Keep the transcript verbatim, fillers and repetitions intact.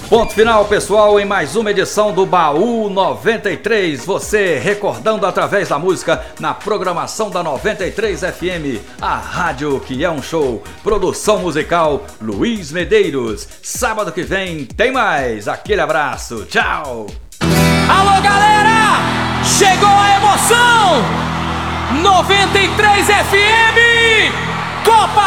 Ponto final, pessoal, em mais uma edição do Baú noventa e três. Você recordando através da música na programação da noventa e três F M, a rádio que é um show. Produção musical Luiz Medeiros. Sábado que vem tem mais. Aquele abraço, tchau. Alô, galera! Chegou a emoção! noventa e três F M, Copa